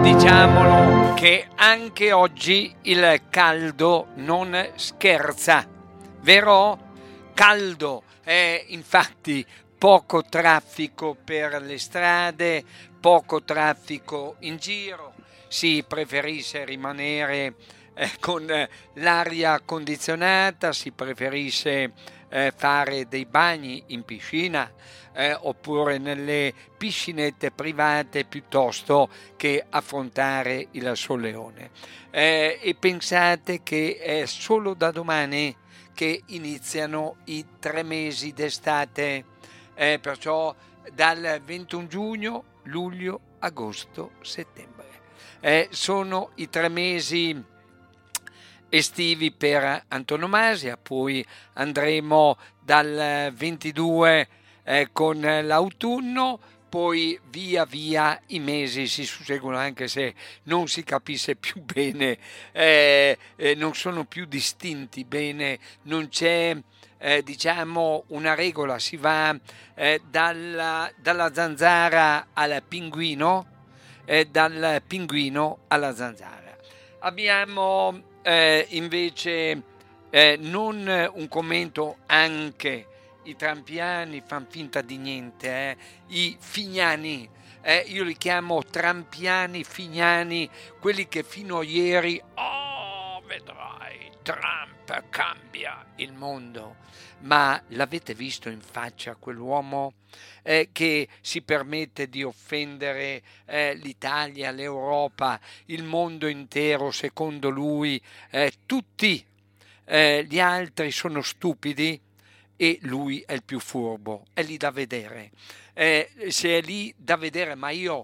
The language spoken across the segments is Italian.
Diciamolo che anche oggi il caldo non scherza, vero? Caldo, infatti poco traffico per le strade, poco traffico in giro, si preferisce rimanere con l'aria condizionata, si preferisce fare dei bagni in piscina oppure nelle piscinette private piuttosto che affrontare il solleone. E pensate che è solo da domani che iniziano i 3 mesi d'estate, perciò dal 21 giugno, luglio, agosto, settembre. Sono i 3 mesi estivi per antonomasia, poi andremo dal 22 con l'autunno, poi via via i mesi si susseguono, anche se non si capisce più bene, non sono più distinti bene, non c'è diciamo una regola, si va dalla zanzara al pinguino, dal pinguino alla zanzara. Abbiamo invece non un commento anche i trampiani fan finta di niente, i fignani, io li chiamo trampiani, fignani, quelli che fino a ieri, vedrai, Trump cambia il mondo, ma l'avete visto in faccia quell'uomo che si permette di offendere l'Italia, l'Europa, il mondo intero, secondo lui tutti gli altri sono stupidi e lui è il più furbo, è lì da vedere. Se è lì da vedere, ma io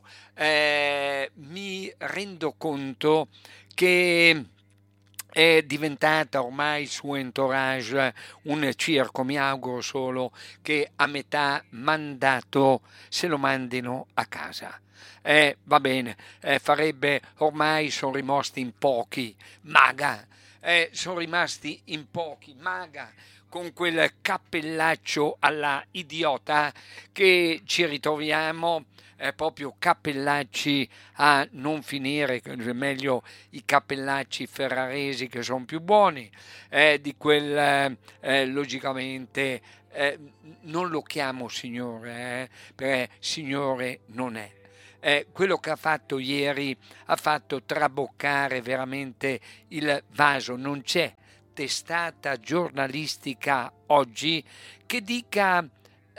mi rendo conto che è diventata ormai il suo entourage un circo. Mi auguro solo che a metà mandato se lo mandino a casa. Va bene, farebbe, ormai sono rimasti in pochi, maga, sono rimasti in pochi, maga, con quel cappellaccio alla idiota che ci ritroviamo, proprio cappellacci a non finire, meglio i cappellacci ferraresi che sono più buoni, di quel logicamente non lo chiamo signore, perché signore non è. Quello che ha fatto ieri ha fatto traboccare veramente il vaso. Non c'è testata giornalistica oggi che dica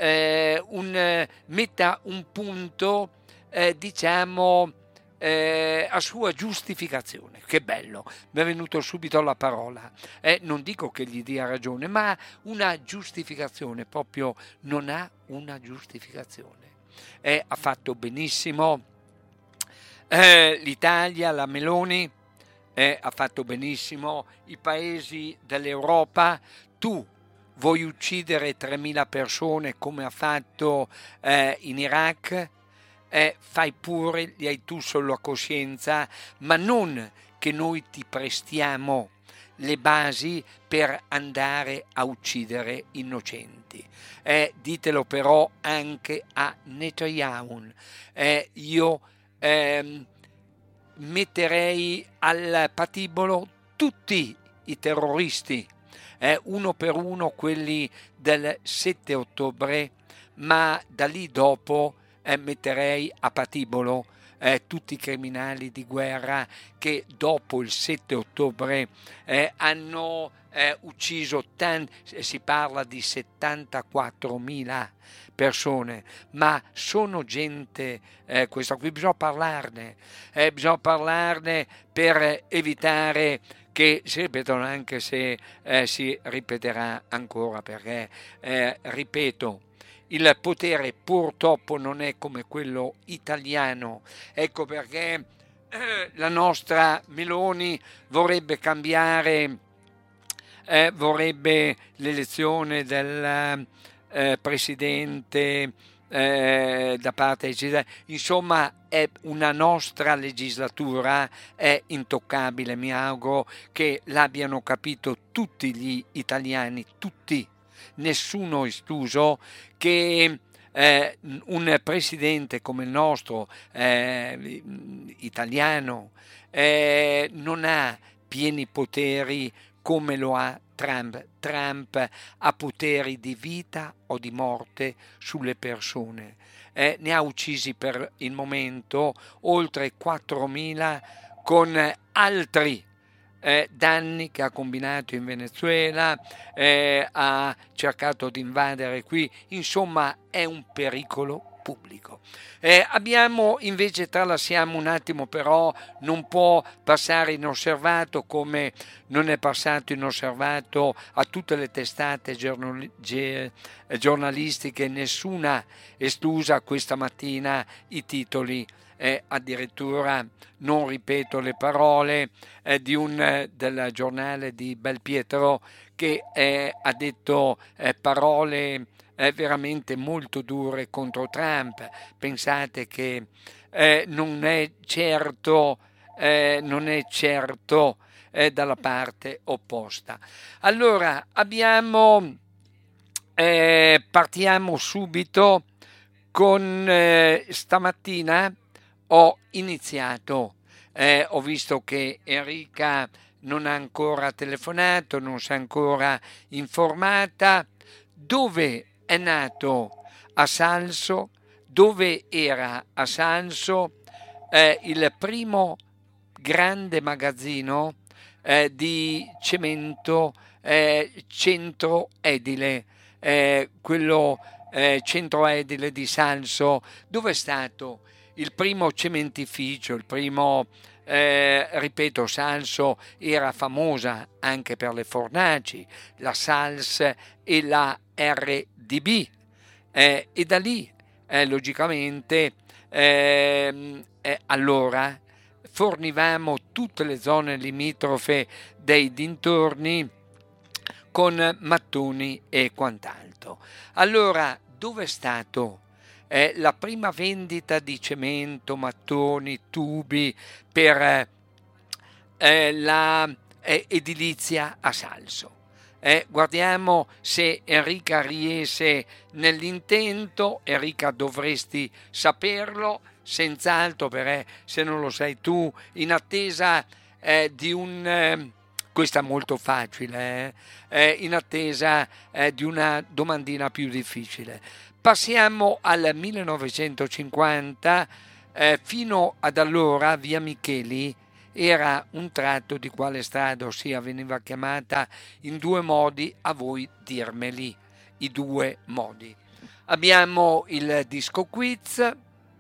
metta un punto diciamo a sua giustificazione. Che bello, mi è venuto subito la parola, non dico che gli dia ragione, ma una giustificazione, proprio non ha una giustificazione. Ha fatto benissimo l'Italia, la Meloni, ha fatto benissimo i paesi dell'Europa. Tu vuoi uccidere 3.000 persone come ha fatto in Iraq? Fai pure, li hai tu solo a coscienza, ma non che noi ti prestiamo le basi per andare a uccidere innocenti. Ditelo però anche a Netanyahu. Io metterei al patibolo tutti i terroristi, uno per uno quelli del 7 ottobre, ma da lì dopo metterei a patibolo tutti i criminali di guerra che dopo il 7 ottobre hanno ucciso si parla di 74.000 persone, ma sono gente, questa qui bisogna parlarne per evitare che si ripetono, anche se si ripeterà ancora, perché ripeto, il potere purtroppo non è come quello italiano. Ecco perché la nostra Meloni vorrebbe cambiare, vorrebbe l'elezione del presidente da parte di insomma è una nostra legislatura, è intoccabile. Mi auguro che l'abbiano capito tutti gli italiani, tutti, nessuno escluso, che un presidente come il nostro, italiano, non ha pieni poteri come lo ha Trump. Trump ha poteri di vita o di morte sulle persone. Ne ha uccisi per il momento oltre 4.000 con altri danni che ha combinato in Venezuela, ha cercato di invadere qui, insomma è un pericolo pubblico. Abbiamo invece, tralasciamo un attimo, però non può passare inosservato, come non è passato inosservato a tutte le testate giornalistiche, nessuna esclusa questa mattina, i titoli. Addirittura non ripeto le parole del giornale di Belpietro, che ha detto parole veramente molto dure contro Trump. Pensate che non è certo dalla parte opposta. Allora partiamo subito con stamattina ho iniziato, ho visto che Enrica non ha ancora telefonato, non si è ancora informata. Dove è nato a Salso? Dove era a Salso il primo grande magazzino di cemento, centro edile, quello centro edile di Salso, dove è stato il primo cementificio, il primo, ripeto, Salso era famosa anche per le fornaci, la Sals e la RDB, e da lì logicamente allora fornivamo tutte le zone limitrofe dei dintorni con mattoni e quant'altro. Allora, dove è stato la prima vendita di cemento, mattoni, tubi per la edilizia a Salso? Guardiamo se Enrica riesce nell'intento. Enrica, dovresti saperlo senz'altro, perché se non lo sai tu, in attesa di un questa è molto facile, in attesa di una domandina più difficile. Passiamo al 1950, fino ad allora via Micheli era un tratto di quale strada, ossia veniva chiamata in due modi, a voi dirmeli i due modi. Abbiamo il disco quiz,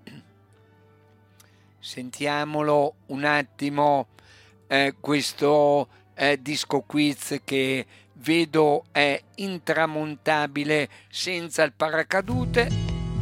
sentiamolo un attimo, questo disco quiz che vedo è intramontabile senza il paracadute.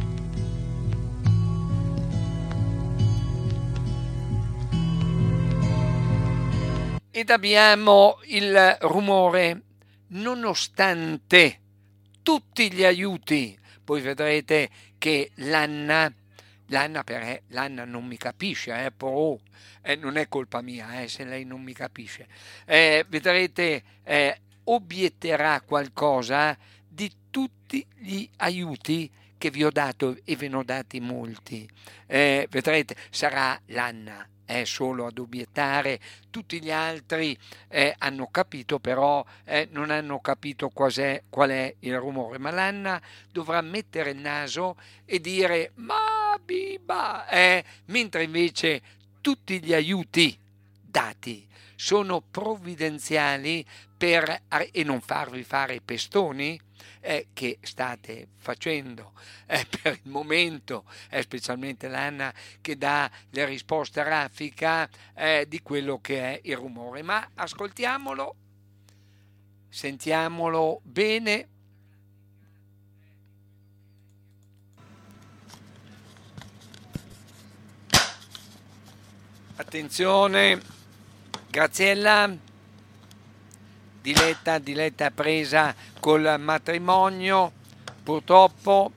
Ed abbiamo il rumore, nonostante tutti gli aiuti. Poi vedrete che l'Anna non mi capisce, però non è colpa mia se lei non mi capisce. Vedrete, obietterà qualcosa di tutti gli aiuti che vi ho dato, e ve ne ho dati molti. Vedrete, sarà l'Anna solo ad obiettare, tutti gli altri hanno capito, però non hanno capito qual è il rumore, ma l'Anna dovrà mettere il naso e dire ma biba, mentre invece tutti gli aiuti dati sono provvidenziali e non farvi fare i pestoni che state facendo per il momento, specialmente l'Anna che dà le risposte a raffica di quello che è il rumore. Ma ascoltiamolo, sentiamolo bene. Attenzione, Graziella, Diletta presa col matrimonio, purtroppo.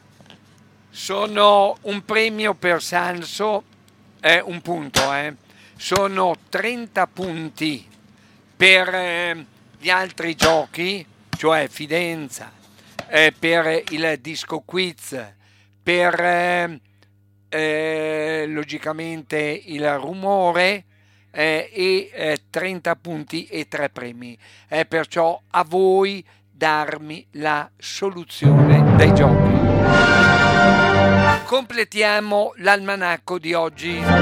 Sono un premio per Salso, un punto, sono 30 punti per gli altri giochi, cioè Fidenza, per il disco quiz, per logicamente il rumore, e 30 punti e 3 premi. Perciò a voi darmi la soluzione dei giochi. Completiamo l'almanacco di oggi.